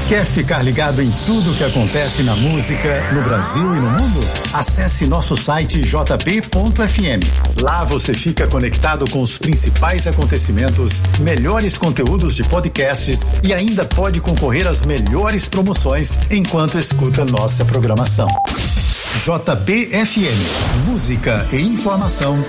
Quer ficar ligado em tudo que acontece na música, no Brasil e no mundo? Acesse nosso site jp.fm. Lá você fica conectado com os principais acontecimentos, melhores conteúdos de podcasts e ainda pode concorrer às melhores promoções enquanto escuta nossa programação. JBFM, música e informação